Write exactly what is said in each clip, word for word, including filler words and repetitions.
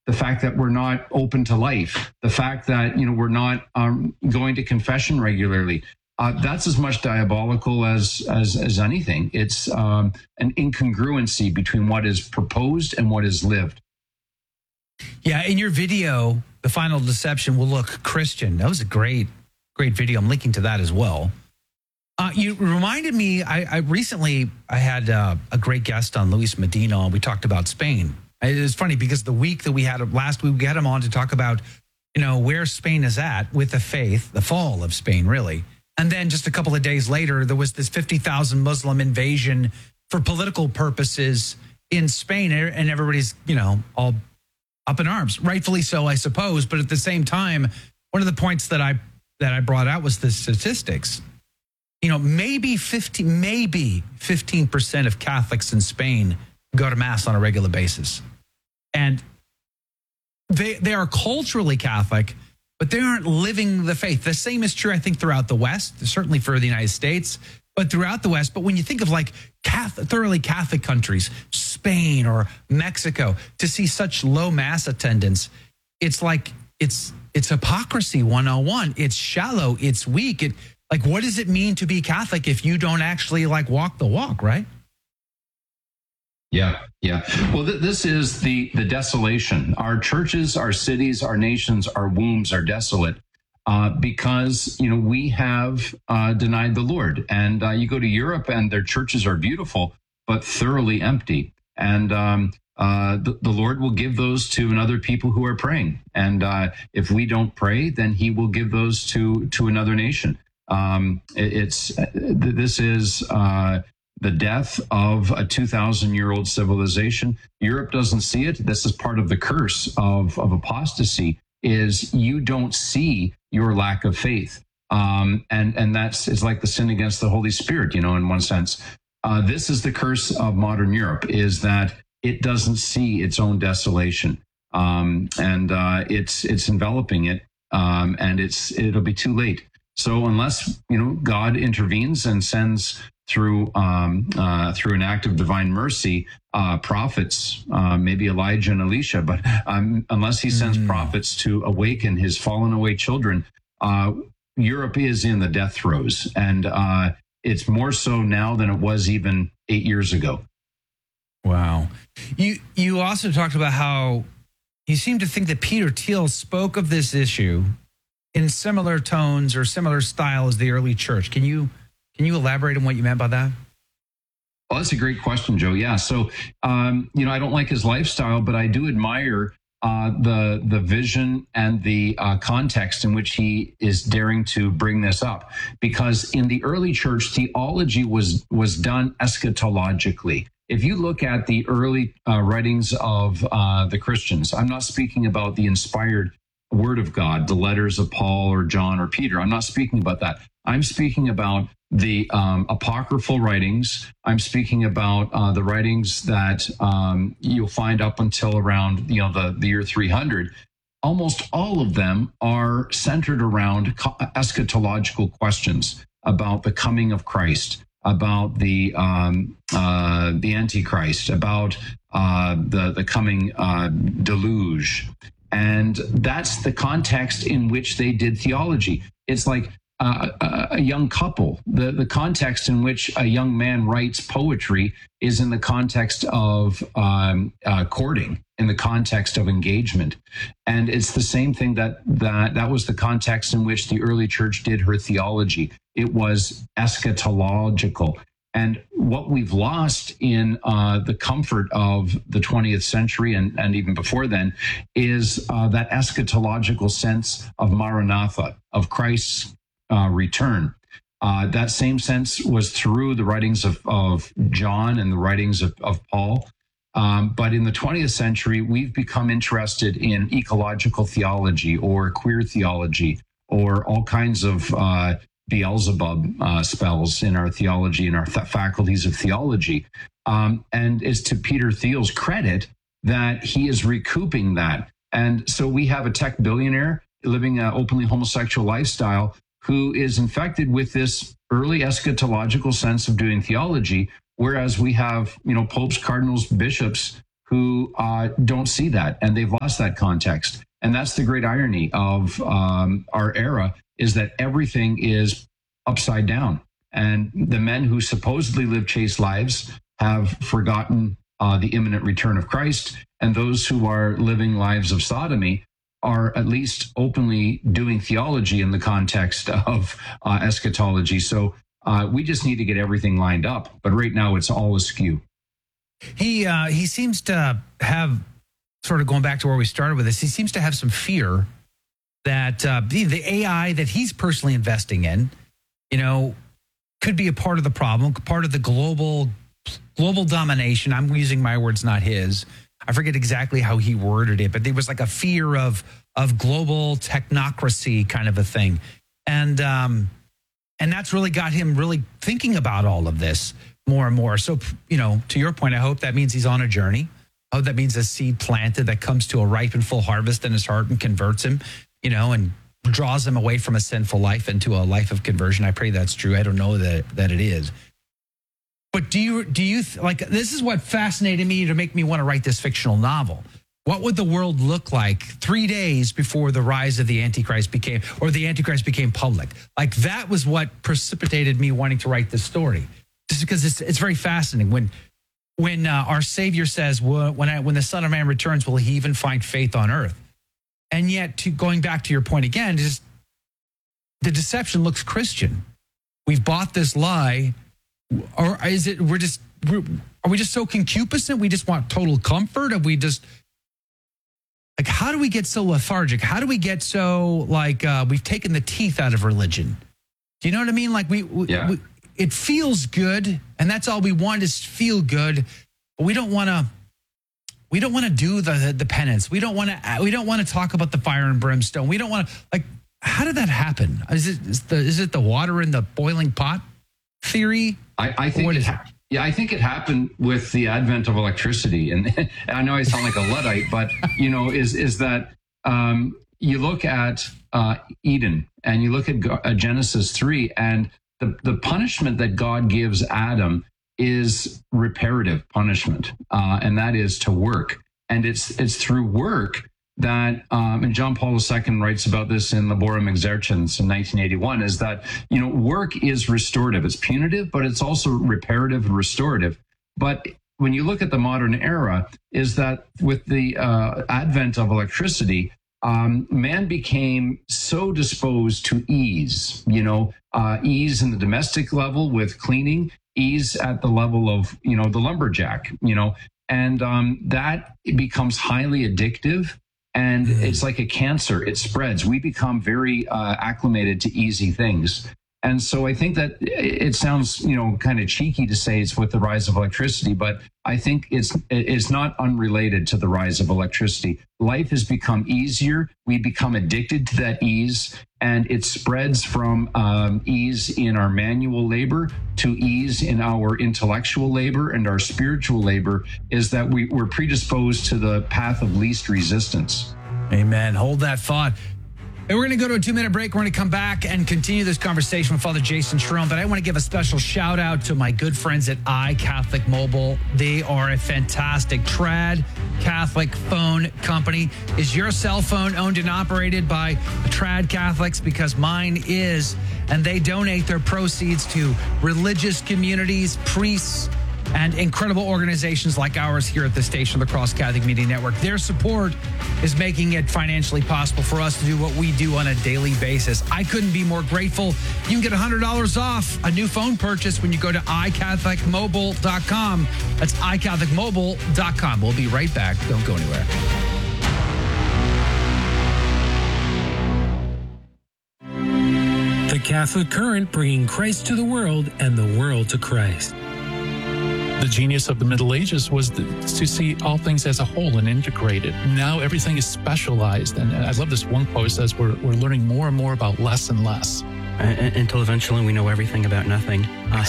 the fact that we're not open to life, the fact that, you know, we're not um, going to confession regularly. Uh, that's as much diabolical as as, as anything. It's um, an incongruency between what is proposed and what is lived. Yeah, in your video, The Final Deception Will Look Christian. That was a great, great video. I'm linking to that as well. Uh, you reminded me, I, I recently, I had uh, a great guest on, Luis Medina, and we talked about Spain. It was funny because the week that we had, last week, we had him on to talk about, you know, where Spain is at with the faith, the fall of Spain, really. And then just a couple of days later, there was this fifty thousand Muslim invasion for political purposes in Spain, and everybody's, you know, all up in arms, rightfully so, I suppose. But at the same time, one of the points that I that I brought out was the statistics. You know, maybe fifty, maybe fifteen percent of Catholics in Spain go to mass on a regular basis, and they they are culturally Catholic, but they aren't living the faith. The same is true, I think, throughout the West, certainly for the United States, but throughout the West. But when you think of like Catholic, thoroughly Catholic countries, Spain or Mexico, to see such low mass attendance, it's like it's it's hypocrisy one oh one. It's shallow. It's weak. It like, what does it mean to be Catholic if you don't actually like walk the walk, right? Yeah, yeah. Well, th- this is the the desolation. Our churches, our cities, our nations, our wombs are desolate uh, because, you know, we have uh, denied the Lord. And uh, you go to Europe and their churches are beautiful, but thoroughly empty. And um, uh, the, the Lord will give those to another people who are praying. And uh, if we don't pray, then he will give those to to another nation. Um, it, it's this is uh, the death of a two thousand year old civilization. Europe doesn't see it. This is part of the curse of, of apostasy, is you don't see your lack of faith. Um, and, and that's, it's like the sin against the Holy Spirit, you know, in one sense. Uh, this is the curse of modern Europe, is that it doesn't see its own desolation. Um, and uh, it's, it's enveloping it, um, and it's, it'll be too late. So unless, you know, God intervenes and sends through um, uh, through an act of divine mercy, uh, prophets, uh, maybe Elijah and Elisha, but um, unless he sends mm. prophets to awaken his fallen away children, uh, Europe is in the death throes. And uh, it's more so now than it was even eight years ago. Wow. You, you also talked about how you seem to think that Peter Thiel spoke of this issue in similar tones or similar style as the early church. Can you can you elaborate on what you meant by that? Well, that's a great question, Joe. Yeah. So, um, you know, I don't like his lifestyle, but I do admire uh, the the vision and the uh, context in which he is daring to bring this up. Because in the early church, theology was was done eschatologically. If you look at the early uh, writings of uh, the Christians, I'm not speaking about the inspired Word of God, the letters of Paul or John or Peter. I'm not speaking about that. I'm speaking about the um, apocryphal writings. I'm speaking about uh, the writings that um, you'll find up until around, you know, the, the year three hundred. Almost all of them are centered around eschatological questions about the coming of Christ, about the um, uh, the Antichrist, about uh, the the coming uh, deluge. And that's the context in which they did theology. It's like uh, a, a young couple. The, the context in which a young man writes poetry is in the context of um, uh, courting, in the context of engagement. And it's the same thing that, that that was the context in which the early church did her theology. It was eschatological. And what we've lost in uh, the comfort of the twentieth century and, and even before then is uh, that eschatological sense of Maranatha, of Christ's uh, return. Uh, that same sense was through the writings of, of John and the writings of, of Paul. Um, but in the twentieth century, we've become interested in ecological theology or queer theology or all kinds of uh Beelzebub uh, spells in our theology and our th- faculties of theology. Um, and it's to Peter Thiel's credit that he is recouping that. And so we have a tech billionaire living an openly homosexual lifestyle who is infected with this early eschatological sense of doing theology, whereas we have, you know, popes, cardinals, bishops who uh, don't see that, and they've lost that context. And that's the great irony of um, our era, is that everything is upside down. And the men who supposedly live chaste lives have forgotten uh, the imminent return of Christ. And those who are living lives of sodomy are at least openly doing theology in the context of uh, eschatology. So uh, we just need to get everything lined up. But right now, it's all askew. He uh, he seems to have, sort of going back to where we started with this, he seems to have some fear that uh, the, the A I that he's personally investing in, you know, could be a part of the problem, part of the global global domination. I'm using my words, not his. I forget exactly how he worded it, but there was like a fear of of global technocracy kind of a thing. And um, and that's really got him really thinking about all of this more and more. So, you know, to your point, I hope that means he's on a journey. I hope that means a seed planted that comes to a ripe and full harvest in his heart and converts him, you know, and draws him away from a sinful life into a life of conversion. I pray that's true. I don't know that that it is. But do you, do you, like, this is what fascinated me to make me want to write this fictional novel. What would the world look like three days before the rise of the Antichrist became, or the Antichrist became public? Like, that was what precipitated me wanting to write this story. Just because it's it's very fascinating. When when uh, our Savior says, well, when I, when the Son of Man returns, will he even find faith on earth? And yet, to, going back to your point again, just the deception looks Christian. We've bought this lie. Or is it, we're just, we're, are we just so concupiscent? We just want total comfort? Are we just, like, how do we get so lethargic? How do we get so, like, uh, we've taken the teeth out of religion? Do you know what I mean? Like, we, we, yeah. we it feels good, and that's all we want is feel good. But we don't want to, we don't want to do the, the penance. We don't want to, we don't want to talk about the fire and brimstone. We don't want to, like, how did that happen? Is it, is the, is it the water in the boiling pot theory? I, I think it, ha- yeah, I think it happened with the advent of electricity, and I know I sound like a Luddite, but you know, is is that um, you look at uh, Eden and you look at Go- uh, Genesis three, and the the punishment that God gives Adam is reparative punishment, uh, and that is to work, and it's it's through work that, um, and John Paul the Second writes about this in Laborem Exercens in nineteen eighty-one, is that, you know, work is restorative. It's punitive, but it's also reparative and restorative. But when you look at the modern era, is that with the uh, advent of electricity, um, man became so disposed to ease, you know, uh, ease in the domestic level with cleaning, ease at the level of, you know, the lumberjack, you know, and um, that becomes highly addictive. And it's like a cancer. It spreads. We become very uh, acclimated to easy things. And so I think that it sounds, you know, kind of cheeky to say it's with the rise of electricity, but I think it's it's not unrelated to the rise of electricity. Life has become easier. We become addicted to that ease, and it spreads from um, ease in our manual labor to ease in our intellectual labor and our spiritual labor, is that we, we're predisposed to the path of least resistance. Amen. Hold that thought. And we're going to go to a two-minute break. We're going to come back and continue this conversation with Father Jason Cherone. But I want to give a special shout-out to my good friends at iCatholic Mobile. They are a fantastic trad Catholic phone company. Is your cell phone owned and operated by trad Catholics? Because mine is. And they donate their proceeds to religious communities, priests, and incredible organizations like ours here at the station of the Cross Catholic Media Network. Their support is making it financially possible for us to do what we do on a daily basis. I couldn't be more grateful. You can get one hundred dollars off a new phone purchase when you go to i catholic mobile dot com. That's i catholic mobile dot com. We'll be right back. Don't go anywhere. The Catholic Current, bringing Christ to the world and the world to Christ. The genius of the Middle Ages was to see all things as a whole and integrated. Now everything is specialized. And I love this one quote. It says we're, we're learning more and more about less and less. Uh, until eventually we know everything about nothing. Uh,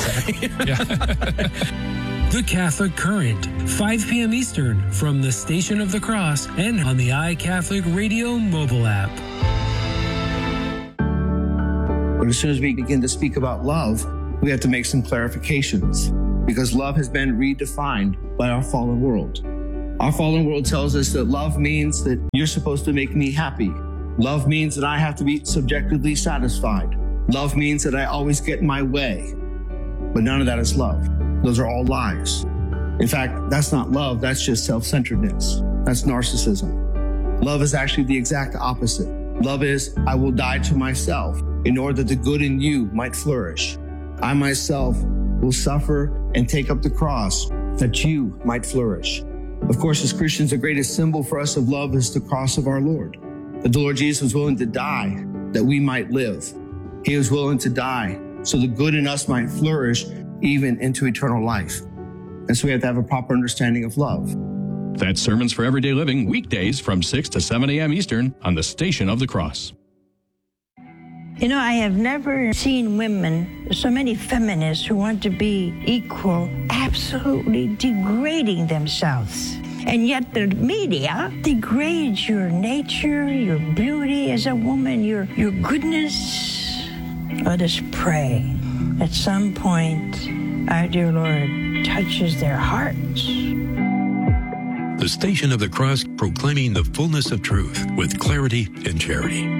The Catholic Current, five p.m. Eastern, from the Station of the Cross and on the iCatholic Radio mobile app. But as soon as we begin to speak about love, we have to make some clarifications, because love has been redefined by our fallen world. Our fallen world tells us that love means that you're supposed to make me happy. Love means that I have to be subjectively satisfied. Love means that I always get my way. But none of that is love. Those are all lies. In fact, that's not love. That's just self-centeredness. That's narcissism. Love is actually the exact opposite. Love is, I will die to myself in order that the good in you might flourish. I myself will suffer and take up the cross that you might flourish. Of course, as Christians, the greatest symbol for us of love is the cross of our Lord. That the Lord Jesus was willing to die that we might live. He was willing to die so the good in us might flourish even into eternal life. And so we have to have a proper understanding of love. That's Sermons for Everyday Living, weekdays from six to seven a.m. Eastern on the Station of the Cross. You know, I have never seen women, so many feminists who want to be equal, absolutely degrading themselves. And yet the media degrades your nature, your beauty as a woman, your, your goodness. Let us pray at some point our dear Lord touches their hearts. The Station of the Cross, proclaiming the fullness of truth with clarity and charity.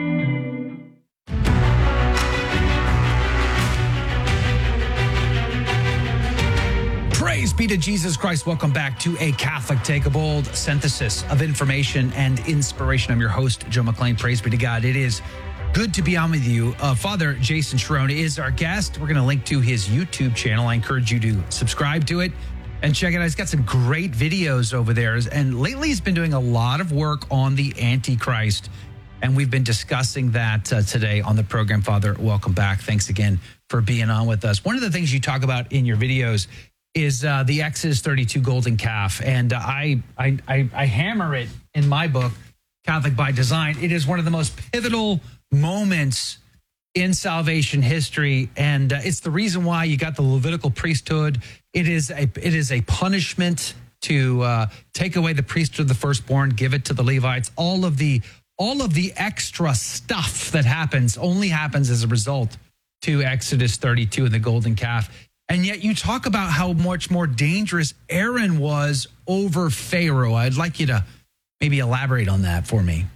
Praise be to Jesus Christ. Welcome back to A Catholic Take a Bold, synthesis of information and inspiration. I'm your host, Joe McLean. Praise be to God. It is good to be on with you. Uh, Father Jason Cherone is our guest. We're going to link to his YouTube channel. I encourage you to subscribe to it and check it out. He's got some great videos over there. And lately he's been doing a lot of work on the Antichrist. And we've been discussing that uh, today on the program. Father, welcome back. Thanks again for being on with us. One of the things you talk about in your videos is uh, the Exodus thirty-two golden calf. And uh, I, I, I, I hammer it in my book, Catholic by Design. It is one of the most pivotal moments in salvation history. And uh, it's the reason why you got the Levitical priesthood. It is a, it is a punishment to uh, take away the priesthood of the firstborn, give it to the Levites. All of the, all of the extra stuff that happens only happens as a result to Exodus thirty-two and the golden calf. And yet you talk about how much more dangerous Aaron was over Pharaoh. I'd like you to maybe elaborate on that for me.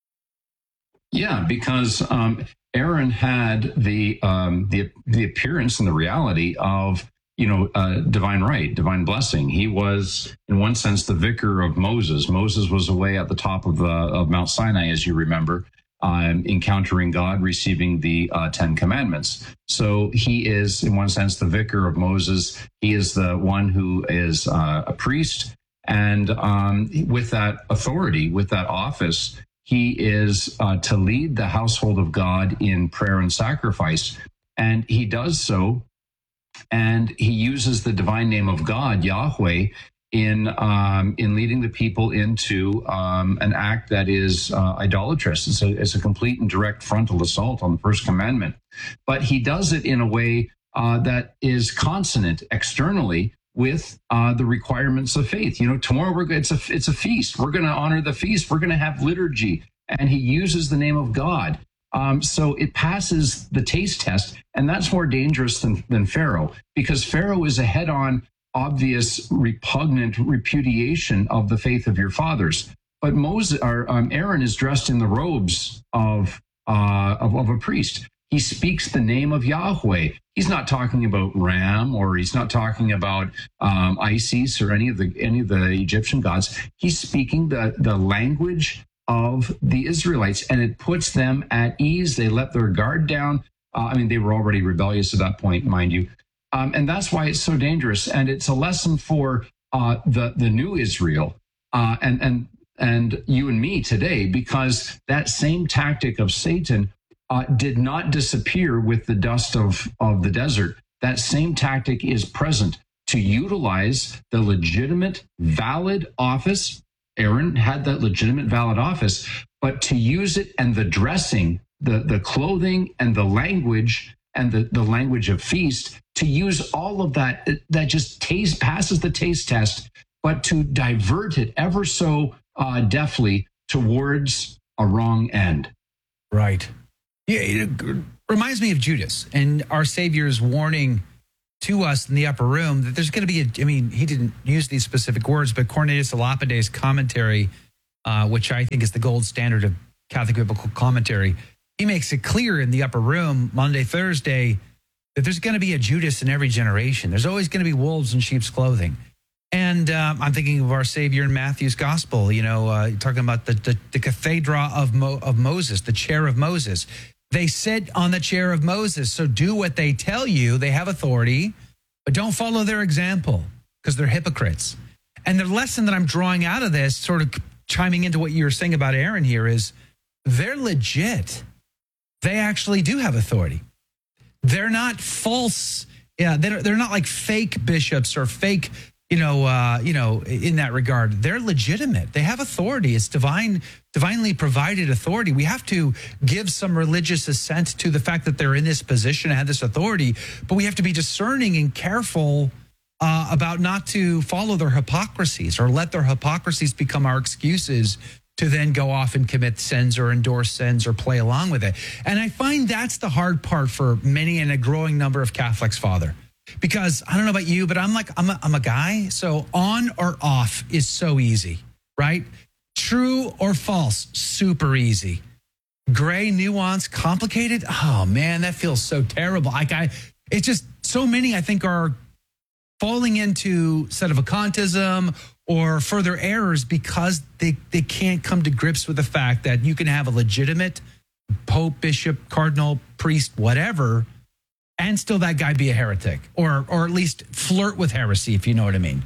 Yeah, because um, Aaron had the um, the the appearance and the reality of, you know, uh, divine right, divine blessing. He was, in one sense, the vicar of Moses. Moses was away at the top of, uh, of Mount Sinai, as you remember, um, encountering God, receiving the uh, Ten Commandments. So he is, in one sense, the vicar of Moses. He is the one who is uh, a priest. And um, with that authority, with that office, he is uh, to lead the household of God in prayer and sacrifice. And he does so, and he uses the divine name of God, Yahweh, in um, in leading the people into um, an act that is uh, idolatrous. It's a, it's a complete and direct frontal assault on the first commandment. But he does it in a way uh, that is consonant externally with uh, the requirements of faith. You know, tomorrow we're it's a it's a feast. We're going to honor the feast. We're going to have liturgy, and he uses the name of God. Um, so it passes the taste test, and that's more dangerous than than Pharaoh, because Pharaoh is a head-on, obvious, repugnant repudiation of the faith of your fathers. But Moses, or um, Aaron, is dressed in the robes of, uh, of of a priest. He speaks the name of Yahweh. He's not talking about Ram, or he's not talking about um, Isis or any of the any of the Egyptian gods. He's speaking the the language of the Israelites, and it puts them at ease. They let their guard down. Uh, I mean, they were already rebellious at that point, mind you. Um, and that's why it's so dangerous. And it's a lesson for uh, the the new Israel uh, and and and you and me today, because that same tactic of Satan uh, did not disappear with the dust of of the desert. That same tactic is present to utilize the legitimate, valid office. Aaron had that legitimate, valid office, but to use it and the dressing, the the clothing and the language and the, the language of feast, to use all of that, that just taste passes the taste test, but to divert it ever so uh, deftly towards a wrong end. Right. Yeah, it reminds me of Judas and our Savior's warning to us in the upper room that there's going to be, a, I mean, he didn't use these specific words, but Cornelius a Lapide's commentary, uh, which I think is the gold standard of Catholic biblical commentary, he makes it clear in the upper room Monday, Thursday, that there's going to be a Judas in every generation. There's always going to be wolves in sheep's clothing. And um, I'm thinking of our Savior in Matthew's gospel, you know, uh, talking about the, the, the cathedra of, Mo, of Moses, the chair of Moses. They sit on the chair of Moses, so do what they tell you. They have authority, but don't follow their example because they're hypocrites. And the lesson that I'm drawing out of this, sort of chiming into what you were saying about Aaron here, is they're legit. They actually do have authority. They're not false. Yeah, they're, they're not like fake bishops or fake, you know, uh, you know, in that regard. They're legitimate. They have authority. It's divine, divinely provided authority. We have to give some religious assent to the fact that they're in this position and have this authority, but we have to be discerning and careful uh, about not to follow their hypocrisies or let their hypocrisies become our excuses to then go off and commit sins or endorse sins or play along with it. And I find that's the hard part for many and a growing number of Catholics, Father. Because I don't know about you, but I'm like, I'm a, I'm a guy, so on or off is so easy, right? True or false, super easy. Gray, nuance, complicated, oh man, that feels so terrible. Like I, it's just so many, I think, are falling into sedevacantism or further errors because they, they can't come to grips with the fact that you can have a legitimate pope, bishop, cardinal, priest, whatever, and still that guy be a heretic or or at least flirt with heresy, if you know what I mean.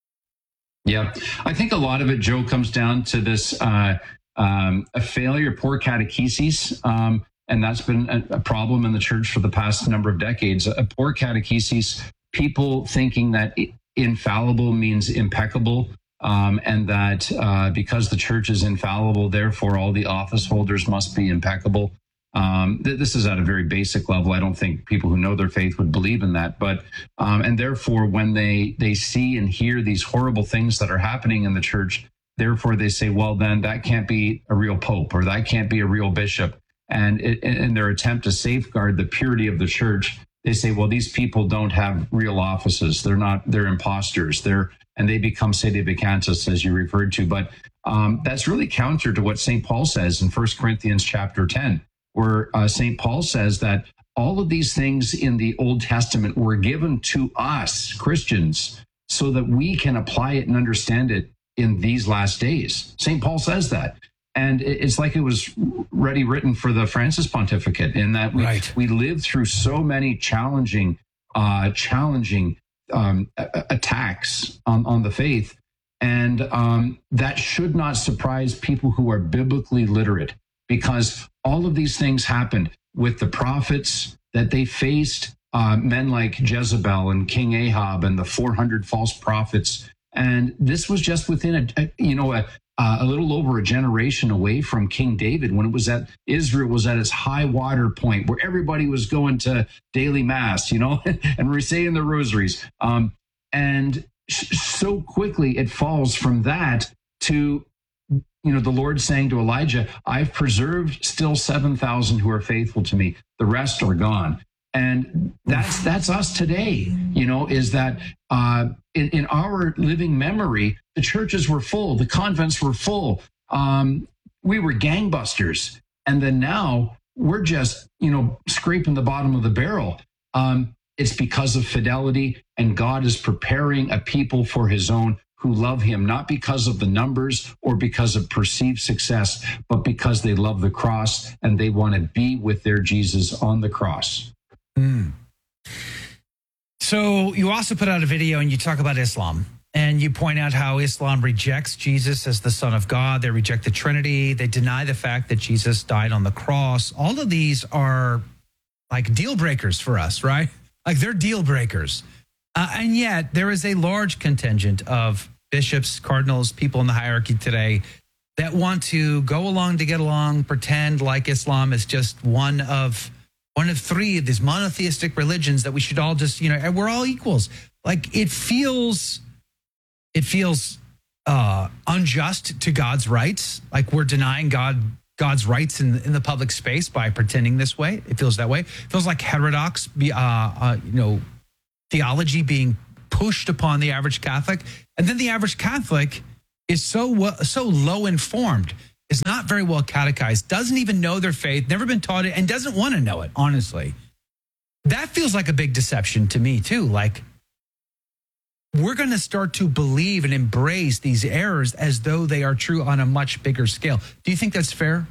Yeah, I think a lot of it, Joe, comes down to this uh, um, a failure, poor catechesis, um, and that's been a, a problem in the church for the past number of decades. A poor catechesis, people thinking that infallible means impeccable, um, and that uh, because the church is infallible, therefore all the office holders must be impeccable. Um, th- this is at a very basic level. I don't think people who know their faith would believe in that. But um, and therefore, when they they see and hear these horrible things that are happening in the church, therefore they say, well, then that can't be a real pope or that can't be a real bishop. And it, in their attempt to safeguard the purity of the church, they say, well, these people don't have real offices. They're not, they're imposters. They're, and they become sedevacantists, as you referred to. But um, that's really counter to what Saint Paul says in First Corinthians chapter ten, where uh, Saint Paul says that all of these things in the Old Testament were given to us, Christians, so that we can apply it and understand it in these last days. Saint Paul says that. And it's like it was ready written for the Francis pontificate, in that we, right. we lived through so many challenging, uh, challenging um, attacks on, on the faith. And um, that should not surprise people who are biblically literate, because all of these things happened with the prophets that they faced, uh, men like Jezebel and King Ahab and the four hundred false prophets. And this was just within a, a you know, a, Uh, a little over a generation away from King David, when it was at Israel was at its high water point, where everybody was going to daily mass, you know, and we're saying the rosaries. Um, and sh- so quickly it falls from that to, you know, the Lord saying to Elijah, I've preserved still seven thousand who are faithful to me. The rest are gone. And that's that's us today, you know, is that uh, in, in our living memory, the churches were full, the convents were full. Um, we were gangbusters. And then now we're just, you know, scraping the bottom of the barrel. Um, it's because of fidelity, and God is preparing a people for his own who love him, not because of the numbers or because of perceived success, but because they love the cross and they want to be with their Jesus on the cross. Mm. So you also put out a video and you talk about Islam, and you point out how Islam rejects Jesus as the Son of God. They reject the Trinity. They deny the fact that Jesus died on the cross. All of these are like deal breakers for us, right? Like they're deal breakers. Uh, and yet there is a large contingent of bishops, cardinals, people in the hierarchy today that want to go along to get along, pretend like Islam is just one of one of three of these monotheistic religions that we should all just, you know, and we're all equals. Like it feels, it feels uh, unjust to God's rights. Like we're denying God God's rights in, in the public space by pretending this way. It feels that way. It feels like heterodox, uh, uh, you know, theology being pushed upon the average Catholic. And then the average Catholic is so so low informed, is not very well catechized, doesn't even know their faith, never been taught it, and doesn't want to know it, honestly. That feels like a big deception to me, too. Like, we're going to start to believe and embrace these errors as though they are true on a much bigger scale. Do you think that's fair?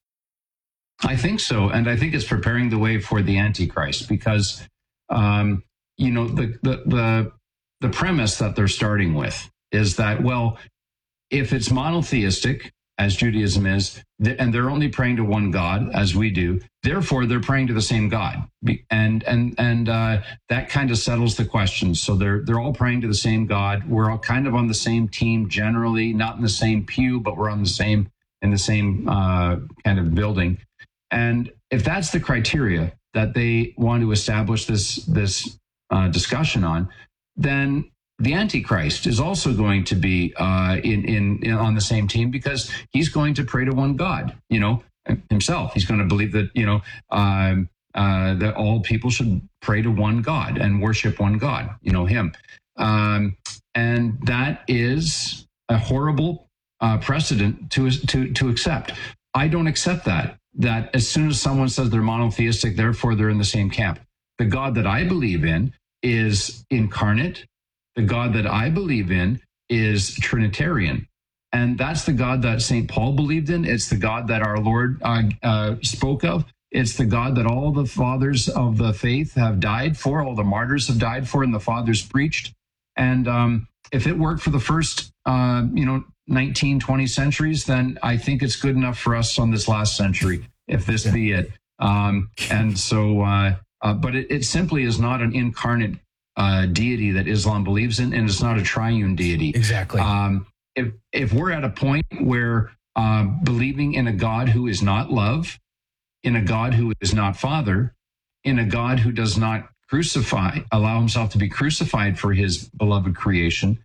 I think so. And I think it's preparing the way for the Antichrist because, um, you know, the, the, the, the premise that they're starting with is that, well, if it's monotheistic, as Judaism is, and they're only praying to one God, as we do, therefore they're praying to the same God, and and and uh, that kind of settles the question. So they're they're all praying to the same God. We're all kind of on the same team, generally, not in the same pew, but we're on the same in the same uh, kind of building. And if that's the criteria that they want to establish this this uh, discussion on, then the Antichrist is also going to be uh, in, in, in on the same team because he's going to pray to one God, you know, himself. He's going to believe that, you know, um, uh, that all people should pray to one God and worship one God, you know, him. Um, and that is a horrible uh, precedent to, to, to accept. I don't accept that, that as soon as someone says they're monotheistic, therefore they're in the same camp. The God that I believe in is incarnate. The God that I believe in is Trinitarian. And that's the God that Saint Paul believed in. It's the God that our Lord uh, uh, spoke of. It's the God that all the fathers of the faith have died for, all the martyrs have died for, and the fathers preached. And um, if it worked for the first, uh, you know, nineteen, twenty centuries, then I think it's good enough for us on this last century, if this be it. Um, and so, uh, uh, but it, it simply is not an incarnate Uh, deity that Islam believes in, and it's not a triune deity. Exactly. Um, if if we're at a point where uh, believing in a God who is not love, in a God who is not Father, in a God who does not crucify, allow himself to be crucified for his beloved creation,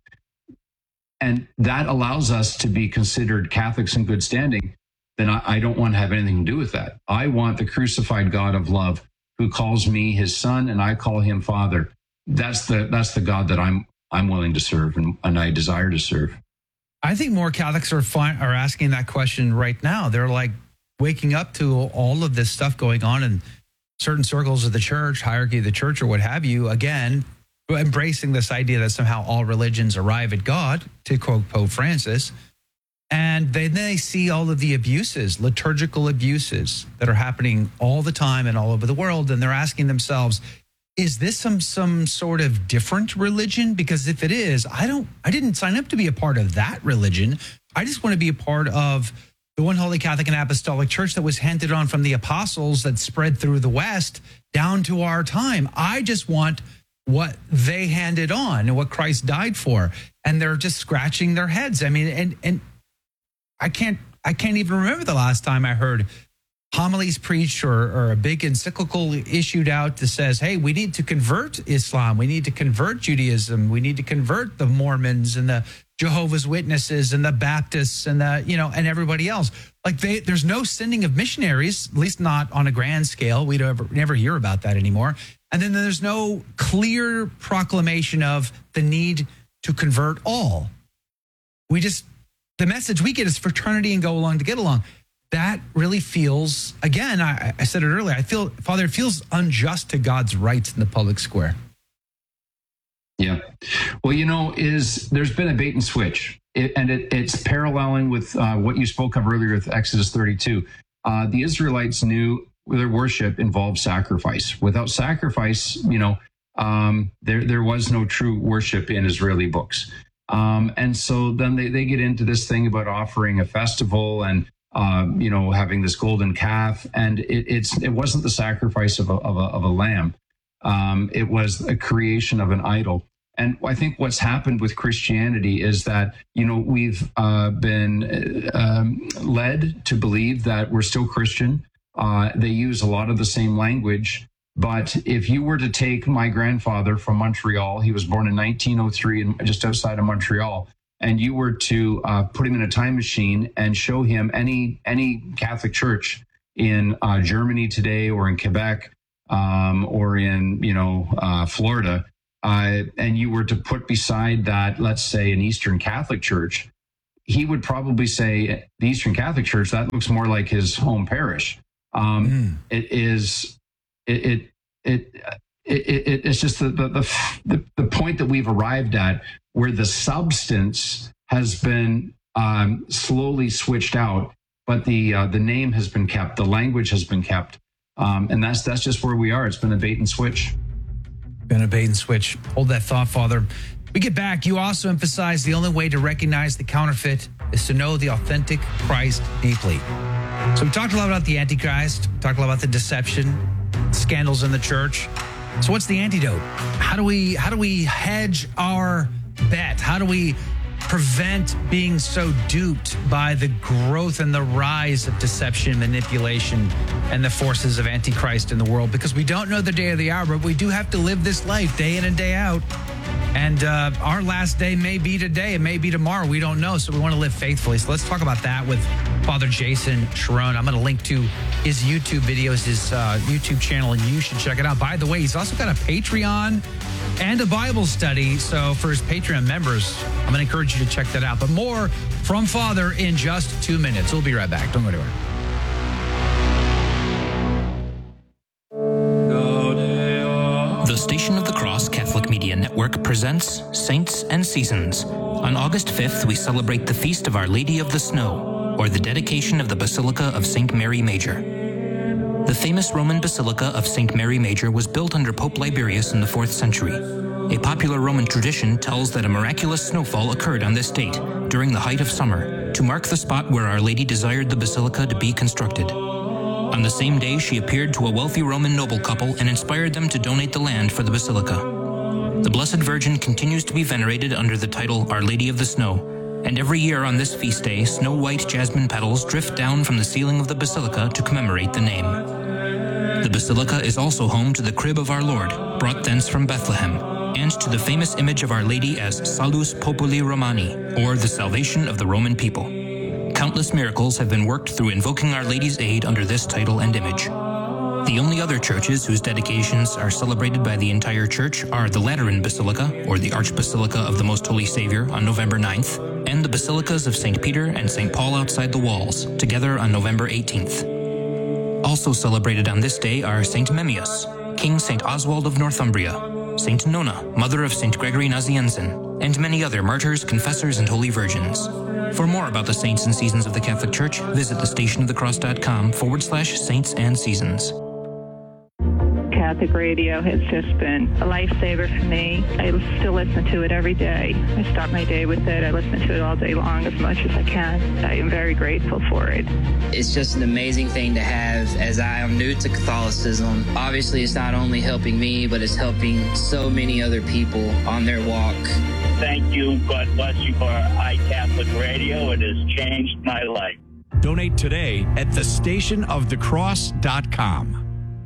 and that allows us to be considered Catholics in good standing, then I, I don't want to have anything to do with that. I want the crucified God of love who calls me his son and I call him Father. That's the that's the God that I'm I'm willing to serve and, and I desire to serve. I think more Catholics are fi- are asking that question right now. They're like waking up to all of this stuff going on in certain circles of the church, hierarchy of the church, or what have you. Again, embracing this idea that somehow all religions arrive at God, to quote Pope Francis. And then they see all of the abuses, liturgical abuses that are happening all the time and all over the world, and they're asking themselves, is this some some sort of different religion? Because if it is, I don't I didn't sign up to be a part of that religion. I just want to be a part of the one holy Catholic and Apostolic Church that was handed on from the apostles that spread through the West down to our time. I just want what they handed on and what Christ died for. And they're just scratching their heads. I mean, and and I can't I can't even remember the last time I heard homilies preached or, or a big encyclical issued out that says, hey, we need to convert Islam. We need to convert Judaism. We need to convert the Mormons and the Jehovah's Witnesses and the Baptists and the, you know, and everybody else. Like they, there's no sending of missionaries, at least not on a grand scale. We don't ever, never hear about that anymore. And then there's no clear proclamation of the need to convert all. We just, the message we get is fraternity and go along to get along. That really feels, again, I, I said it earlier, I feel, Father, it feels unjust to God's rights in the public square. Yeah. Well, you know, is there's been a bait and switch, it, and it, it's paralleling with uh, what you spoke of earlier with Exodus thirty-two. Uh, the Israelites knew their worship involved sacrifice. Without sacrifice, you know, um, there there was no true worship in Israeli books. Um, and so then they, they get into this thing about offering a festival and Um, you know, having this golden calf, and it, it's it wasn't the sacrifice of a of a, of a lamb. Um, it was a creation of an idol. And I think what's happened with Christianity is that, you know, we've uh, been um, led to believe that we're still Christian. Uh, they use a lot of the same language. But if you were to take my grandfather from Montreal, he was born in nineteen oh three, in, just outside of Montreal, and you were to uh, put him in a time machine and show him any any Catholic church in uh, Germany today or in Quebec um, or in, you know, uh, Florida, uh, and you were to put beside that, let's say, an Eastern Catholic Church, he would probably say the Eastern Catholic Church, that looks more like his home parish. Um, mm. It is, it, it, it, it, it it's just the, the, the, the point that we've arrived at where the substance has been um, slowly switched out, but the, uh, the name has been kept, the language has been kept. Um, and that's, that's just where we are. It's been a bait and switch. Been a bait and switch. Hold that thought, Father. We get back. You also emphasize the only way to recognize the counterfeit is to know the authentic Christ deeply. So we talked a lot about the Antichrist, talked a lot about the deception, scandals in the church. So what's the antidote? How do we how do we hedge our bet? How do we prevent being so duped by the growth and the rise of deception, manipulation, and the forces of Antichrist in the world? Because we don't know the day or the hour, but we do have to live this life day in and day out. And uh, our last day may be today. It may be tomorrow. We don't know. So we want to live faithfully. So let's talk about that with Father Jason Cherone. I'm going to link to his YouTube videos, his uh, YouTube channel, and you should check it out. By the way, he's also got a Patreon and a Bible study. So for his Patreon members, I'm going to encourage you to check that out. But more from Father in just two minutes. We'll be right back. Don't go anywhere. The Station of the Cross Catholic Media Network presents Saints and Seasons. On August fifth, we celebrate the Feast of Our Lady of the Snow, or the dedication of the Basilica of Saint Mary Major. The famous Roman Basilica of Saint Mary Major was built under Pope Liberius in the fourth century. A popular Roman tradition tells that a miraculous snowfall occurred on this date, during the height of summer, to mark the spot where Our Lady desired the basilica to be constructed. On the same day, she appeared to a wealthy Roman noble couple and inspired them to donate the land for the basilica. The Blessed Virgin continues to be venerated under the title Our Lady of the Snow, and every year on this feast day, snow-white jasmine petals drift down from the ceiling of the basilica to commemorate the name. The basilica is also home to the crib of our Lord, brought thence from Bethlehem, and to the famous image of Our Lady as Salus Populi Romani, or the salvation of the Roman people. Countless miracles have been worked through invoking Our Lady's aid under this title and image. The only other churches whose dedications are celebrated by the entire church are the Lateran Basilica, or the Archbasilica of the Most Holy Savior, on November ninth, and the Basilicas of Saint Peter and Saint Paul outside the walls, together on November eighteenth. Also celebrated on this day are Saint Memmius, King Saint Oswald of Northumbria, Saint Nona, mother of Saint Gregory Nazianzen, and many other martyrs, confessors, and holy virgins. For more about the saints and seasons of the Catholic Church, visit thestationofthecross.com forward slash saints and seasons. Catholic radio has just been a lifesaver for me. I still listen to it every day. I start my day with it. I listen to it all day long as much as I can. I am very grateful for it. It's just an amazing thing to have, as I am new to Catholicism. Obviously, it's not only helping me, but it's helping so many other people on their walk. Thank you. God bless you for iCatholic Radio. It has changed my life. Donate today at the station of the cross dot com.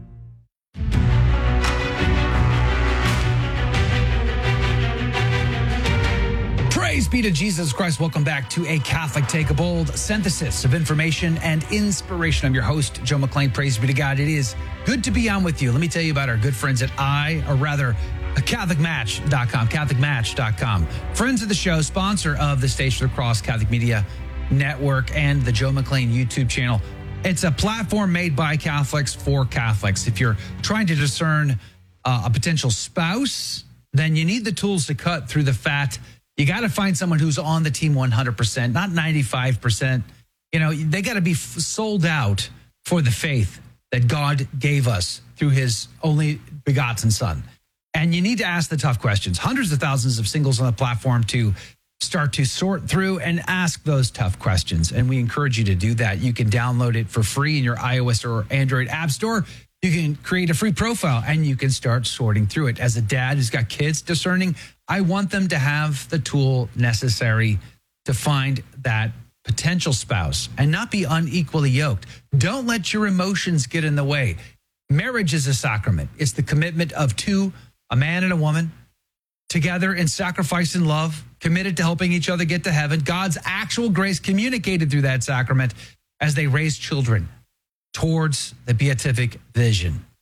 Praise be to Jesus Christ. Welcome back to A Catholic Take a Bold, synthesis of information and inspiration. I'm your host, Joe McClain. Praise be to God. It is good to be on with you. Let me tell you about our good friends at I, or rather, Catholic Match dot com, Catholic Match dot com. Friends of the show, sponsor of the Station of the Cross Catholic Media Network and the Joe McClain YouTube channel. It's a platform made by Catholics for Catholics. If you're trying to discern uh, a potential spouse, then you need the tools to cut through the fat. You got to find someone who's on the team one hundred percent, not ninety-five percent. You know, they got to be f- sold out for the faith that God gave us through his only begotten Son. And you need to ask the tough questions. Hundreds of thousands of singles on the platform to start to sort through and ask those tough questions. And we encourage you to do that. You can download it for free in your iOS or Android app store. You can create a free profile and you can start sorting through it. As a dad who's got kids discerning, I want them to have the tool necessary to find that potential spouse and not be unequally yoked. Don't let your emotions get in the way. Marriage is a sacrament. It's the commitment of two, a man and a woman, together in sacrifice and love, committed to helping each other get to heaven. God's actual grace communicated through that sacrament as they raise children towards the beatific vision.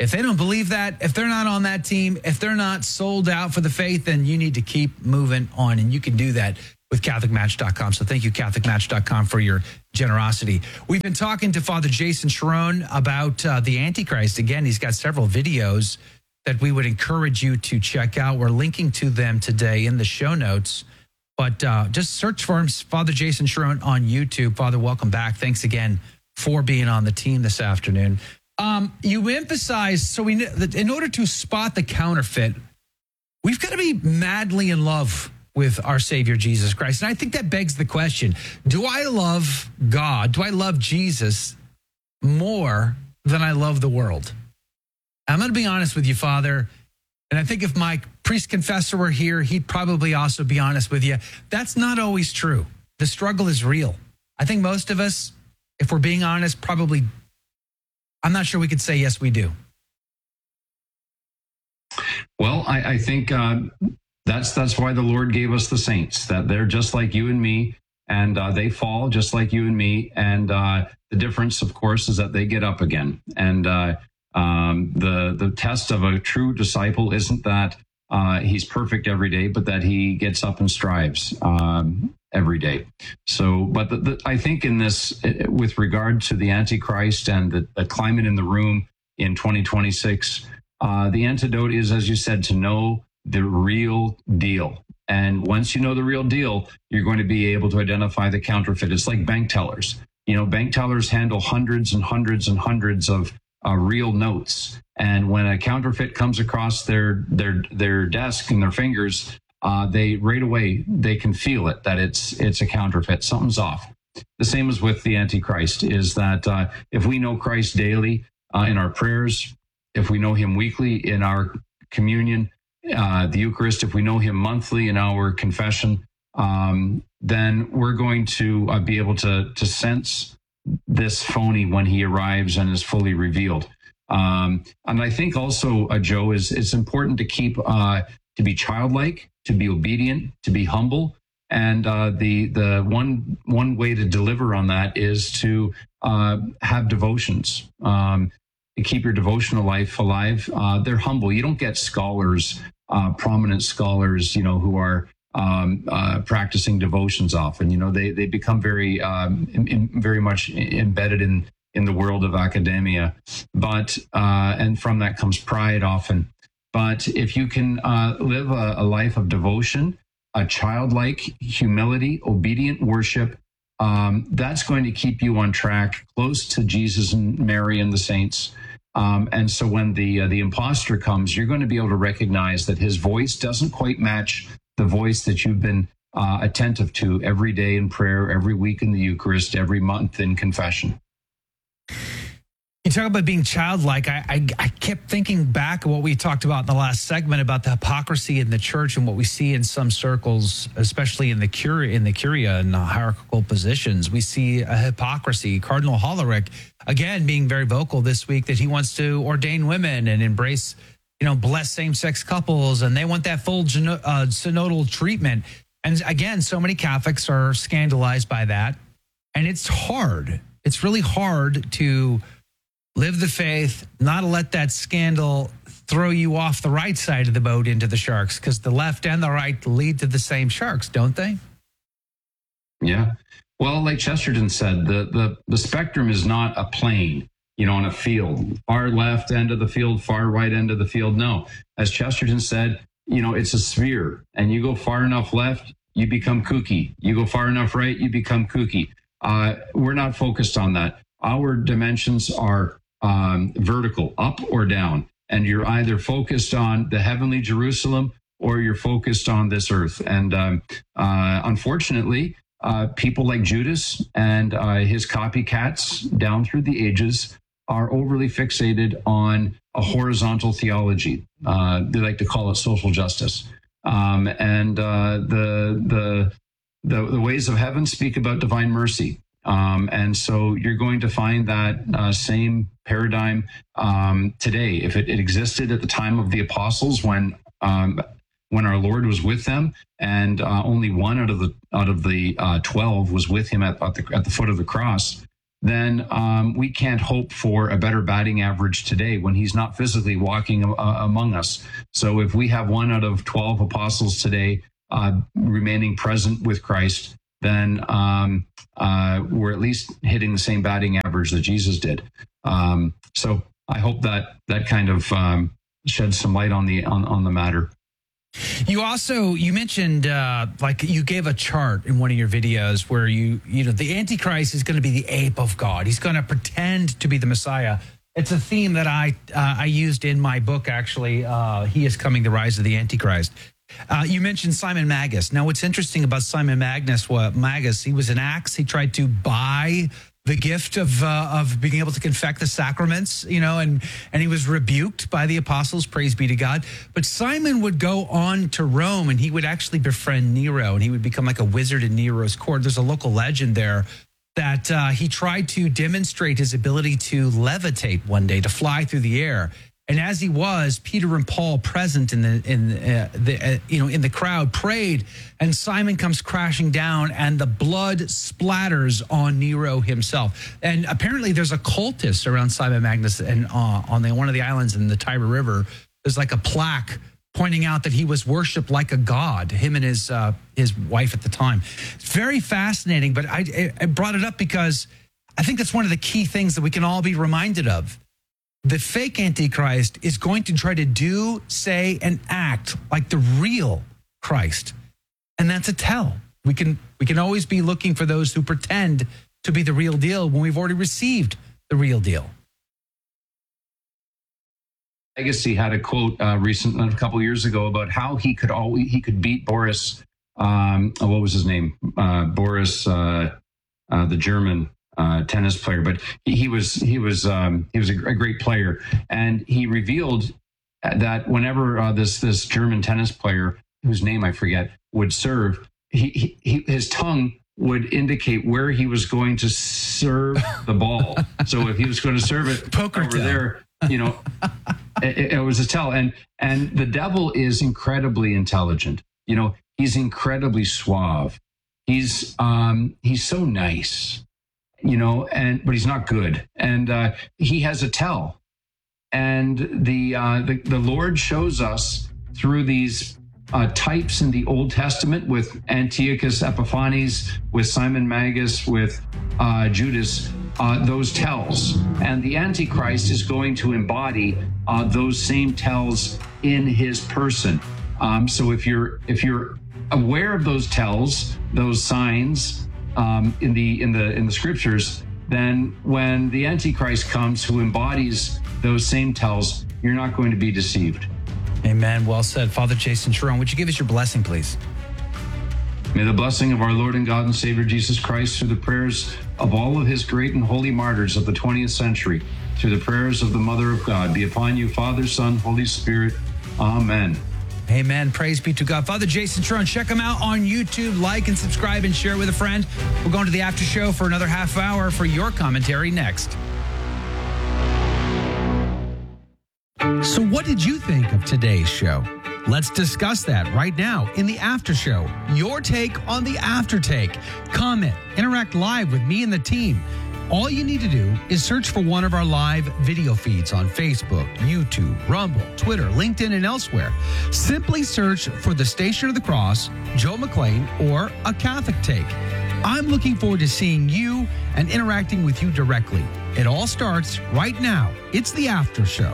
If they don't believe that, if they're not on that team, if they're not sold out for the faith, then you need to keep moving on. And you can do that with Catholic Match dot com. So thank you, Catholic Match dot com, for your generosity. We've been talking to Father Jason Sharon about uh, the Antichrist. Again, he's got several videos that we would encourage you to check out. We're linking to them today in the show notes. But uh, just search for him, Father Jason Sharon, on YouTube. Father, welcome back. Thanks again for being on the team this afternoon. Um, you emphasize, so we that in order to spot the counterfeit, we've got to be madly in love with our Savior, Jesus Christ. And I think that begs the question, do I love God? Do I love Jesus more than I love the world? I'm going to be honest with you, Father. And I think if my priest confessor were here, he'd probably also be honest with you. That's not always true. The struggle is real. I think most of us, if we're being honest, probably, I'm not sure we could say, yes, we do. Well, I, I think uh, that's that's why the Lord gave us the saints, that they're just like you and me, and uh, they fall just like you and me. And uh, the difference, of course, is that they get up again. And uh, um, the the test of a true disciple isn't that uh, he's perfect every day, but that he gets up and strives um, every day. So, but the, the, I think in this, with regard to the Antichrist and the, the climate in the room in twenty twenty-six, uh, the antidote is, as you said, to know the real deal. And once you know the real deal, you're going to be able to identify the counterfeit. It's like bank tellers. You know, bank tellers handle hundreds and hundreds and hundreds of uh, real notes. And when a counterfeit comes across their their their desk and their fingers, uh, they right away they can feel it, that it's it's a counterfeit. Something's off. The same as with the Antichrist, is that uh, if we know Christ daily uh, in our prayers, if we know him weekly in our communion, uh, the Eucharist, if we know him monthly in our confession, um, then we're going to uh, be able to to sense this phony when he arrives and is fully revealed. Um, and I think also, uh, Joe, is it's important to keep uh, to be childlike, to be obedient, to be humble. And uh, the the one one way to deliver on that is to uh, have devotions. Um, to keep your devotional life alive. Uh, they're humble. You don't get scholars, uh, prominent scholars, you know, who are um, uh, practicing devotions often. You know, they they become very um, in, in, very much embedded in in the world of academia. But uh, and from that comes pride often. But if you can uh, live a, a life of devotion, a childlike humility, obedient worship, um, that's going to keep you on track, close to Jesus and Mary and the saints. Um, and so when the uh, the imposter comes, you're going to be able to recognize that his voice doesn't quite match the voice that you've been uh, attentive to every day in prayer, every week in the Eucharist, every month in confession. You talk about being childlike. I, I I kept thinking back at what we talked about in the last segment about the hypocrisy in the church and what we see in some circles, especially in the curia, in the curia and hierarchical positions. We see a hypocrisy. Cardinal Hollerich, again, being very vocal this week that he wants to ordain women and embrace, you know, bless same-sex couples, and they want that full geno- uh, synodal treatment. And again, so many Catholics are scandalized by that, and it's hard. It's really hard to live the faith, not let that scandal throw you off the right side of the boat into the sharks, because the left and the right lead to the same sharks, don't they? Yeah. Well, like Chesterton said, the, the, the spectrum is not a plane, you know, on a field, far left end of the field, far right end of the field. No, as Chesterton said, you know, it's a sphere, and you go far enough left, you become kooky. You go far enough right, you become kooky. Uh, we're not focused on that. Our dimensions are Um, vertical, up or down, and you're either focused on the heavenly Jerusalem or you're focused on this earth. And um, uh, unfortunately, uh, people like Judas and uh, his copycats down through the ages are overly fixated on a horizontal theology. Uh, they like to call it social justice. Um, and uh, the, the the the ways of heaven speak about divine mercy. Um, and so you're going to find that uh, same paradigm um, today. If it, it existed at the time of the apostles, when um, when our Lord was with them, and uh, only one out of the out of the uh, twelve was with him at, at the at the foot of the cross, then um, we can't hope for a better batting average today when he's not physically walking uh, among us. So if we have one out of twelve apostles today uh, remaining present with Christ, then um, uh, we're at least hitting the same batting average that Jesus did. Um, so I hope that that kind of um, sheds some light on the on, on the matter. You also, you mentioned, uh, like you gave a chart in one of your videos where you, you know, the Antichrist is going to be the ape of God. He's going to pretend to be the Messiah. It's a theme that I uh, I used in my book, actually. Uh, he is Coming, the Rise of the Antichrist. Uh, you mentioned Simon Magus. Now, what's interesting about Simon Magus, well, Magus, he was an axe. He tried to buy the gift of uh, of being able to confect the sacraments, you know, and and he was rebuked by the apostles, praise be to God. But Simon would go on to Rome, and he would actually befriend Nero, and he would become like a wizard in Nero's court. There's a local legend there that uh, he tried to demonstrate his ability to levitate one day, to fly through the air. And as he was, Peter and Paul, present in the in uh, the uh, you know in the crowd, prayed, and Simon comes crashing down, and the blood splatters on Nero himself. And apparently, there's a cultist around Simon Magus, and uh, on the, one of the islands in the Tiber River, there's like a plaque pointing out that he was worshipped like a god. Him and his uh, his wife at the time. It's very fascinating. But I, I brought it up because I think that's one of the key things that we can all be reminded of. The fake Antichrist is going to try to do, say, and act like the real Christ. And that's a tell. We can we can always be looking for those who pretend to be the real deal when we've already received the real deal. Agassi had a quote uh, recent a couple of years ago about how he could always he could beat Boris. Um, what was his name? Uh, Boris, uh, uh, the German Uh, tennis player, but he, he was he was um, he was a, a great player, and he revealed that whenever uh, this this German tennis player, whose name I forget, would serve, he, he, he his tongue would indicate where he was going to serve the ball. So if he was going to serve it Poker over tell. there, you know, it, it was a tell. And and the devil is incredibly intelligent. You know, he's incredibly suave. He's um, he's so nice. You know, and but he's not good, and uh, he has a tell, and the, uh, the the Lord shows us through these uh, types in the Old Testament with Antiochus Epiphanes, with Simon Magus, with uh, Judas, uh, those tells, and the Antichrist is going to embody uh, those same tells in his person. Um, so if you're if you're aware of those tells, those signs. Um, in the in the in the scriptures, then when the Antichrist comes, who embodies those same tells, you're not going to be deceived. Amen. Well said, Father Jason Cherone. Would you give us your blessing, please? May the blessing of our Lord and God and Savior Jesus Christ, through the prayers of all of His great and holy martyrs of the twentieth century, through the prayers of the Mother of God, be upon you, Father, Son, Holy Spirit. Amen. Amen. Praise be to God. Father Jason Cherone, check him out on YouTube. Like and subscribe and share with a friend. We're going to the after show for another half hour for your commentary next. So what did you think of today's show? Let's discuss that right now in the after show. Your take on the after take. Comment, interact live with me and the team. All you need to do is search for one of our live video feeds on Facebook, YouTube, Rumble, Twitter, LinkedIn, and elsewhere. Simply search for the Station of the Cross, Joe McClain, or A Catholic Take. I'm looking forward to seeing you and interacting with you directly. It all starts right now. It's the after show.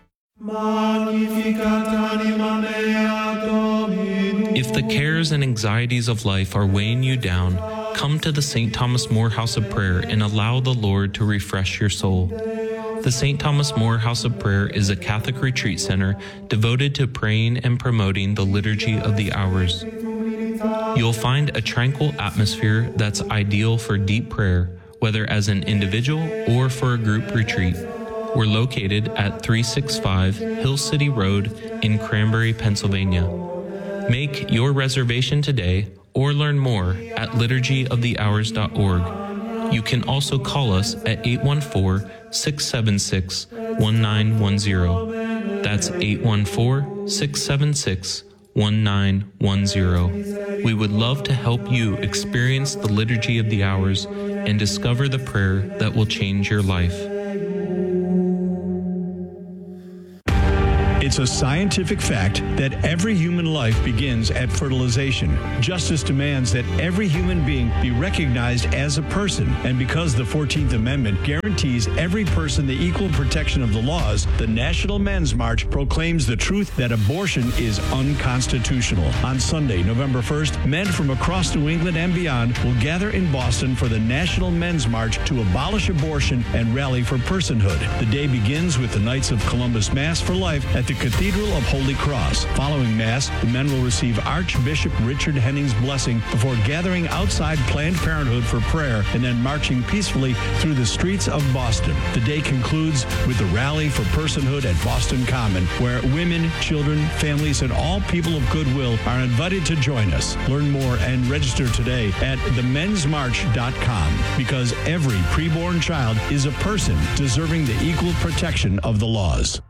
If the cares and anxieties of life are weighing you down, come to the Saint Thomas More House of Prayer and allow the Lord to refresh your soul. The Saint Thomas More House of Prayer is a Catholic retreat center devoted to praying and promoting the Liturgy of the Hours. You'll find a tranquil atmosphere that's ideal for deep prayer, whether as an individual or for a group retreat. We're located at three sixty-five Hill City Road in Cranberry, Pennsylvania. Make your reservation today or learn more at liturgy of the hours dot org. You can also call us at eight one four, six seven six, one nine one zero. That's eight one four, six seven six, one nine one zero. We would love to help you experience the Liturgy of the Hours and discover the prayer that will change your life. It's a scientific fact that every human life begins at fertilization. Justice demands that every human being be recognized as a person, and because the fourteenth Amendment guarantees every person the equal protection of the laws, the National Men's March proclaims the truth that abortion is unconstitutional. On Sunday, November first, men from across New England and beyond will gather in Boston for the National Men's March to abolish abortion and rally for personhood. The day begins with the Knights of Columbus Mass for Life at the Cathedral of Holy Cross. Following Mass, the men will receive Archbishop Richard Henning's blessing before gathering outside Planned Parenthood for prayer and then marching peacefully through the streets of Boston. The day concludes with the Rally for Personhood at Boston Common, where women, children, families, and all people of goodwill are invited to join us. Learn more and register today at the men's march dot com, because every preborn child is a person deserving the equal protection of the laws.